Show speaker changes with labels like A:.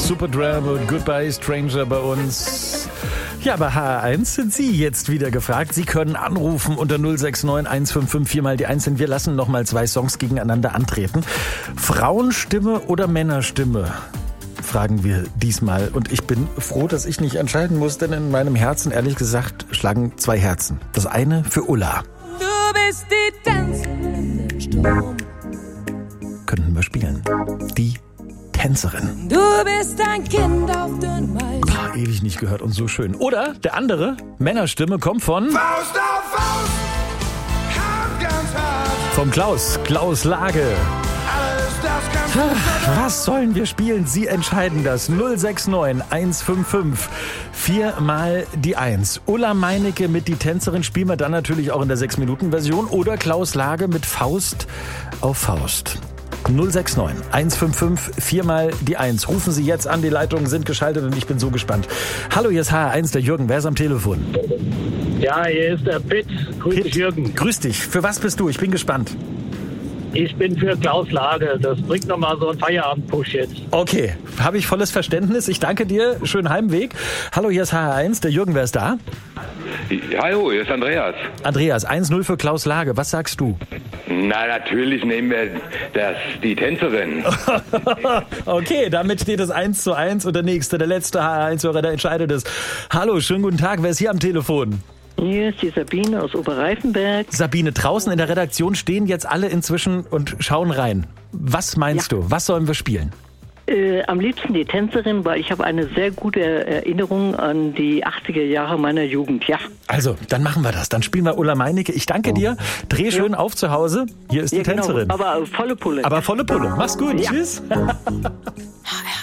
A: Superdram und Goodbye Stranger bei uns. Ja, bei HR1 sind Sie jetzt wieder gefragt. Sie können anrufen unter 069 155 4 mal die 1. Denn wir lassen nochmal 2 Songs gegeneinander antreten. Frauenstimme oder Männerstimme? Fragen wir diesmal. Und ich bin froh, dass ich nicht entscheiden muss, denn in meinem Herzen, ehrlich gesagt, schlagen 2 Herzen. Das eine für Ulla.
B: Du bist die Tänzerin im Sturm.
A: Könnten wir spielen. Die Tänzerin.
B: Du bist ein Kind auf dem Eis.
A: Ewig nicht gehört und so schön. Oder der andere, Männerstimme, kommt von...
C: Faust auf Faust, Hand ganz hart.
A: Vom Klaus Lage.
C: Alles, das kannst du
A: Was sollen wir spielen? Sie entscheiden das. 069 155 4 mal die 1. Ulla Meinecke mit Die Tänzerin spielen wir dann natürlich auch in der 6-Minuten-Version. Oder Klaus Lage mit Faust auf Faust. 069 155 4 mal die 1. Rufen Sie jetzt an, die Leitungen sind geschaltet und ich bin so gespannt. Hallo, hier ist HR1, der Jürgen. Wer ist am Telefon?
D: Ja, hier ist der Pitt. Grüß dich, Jürgen.
A: Grüß dich. Für was bist du? Ich bin gespannt.
D: Ich bin für Klaus Lage. Das bringt nochmal so einen Feierabend-Push jetzt.
A: Okay, habe ich volles Verständnis. Ich danke dir. Schönen Heimweg. Hallo, hier ist HR1, der Jürgen. Wer ist da?
E: Hallo, hier ist Andreas.
A: Andreas, 1-0 für Klaus Lage. Was sagst du?
E: Na, natürlich nehmen wir die Tänzerin.
A: Okay, damit steht es 1:1 und der letzte HR1-Hörer, der entscheidet es. Hallo, schönen guten Tag. Wer ist hier am Telefon?
F: Hier ist die Sabine aus Oberreifenberg.
A: Sabine, draußen in der Redaktion stehen jetzt alle inzwischen und schauen rein. Was meinst du? Was sollen wir spielen?
F: Am liebsten die Tänzerin, weil ich habe eine sehr gute Erinnerung an die 80er Jahre meiner Jugend, ja.
A: Also, dann machen wir das. Dann spielen wir Ulla Meinecke. Ich danke dir. Dreh schön auf zu Hause. Hier ist die Tänzerin.
F: Genau, aber volle Pulle.
A: Mach's gut.
F: Ja.
A: Tschüss.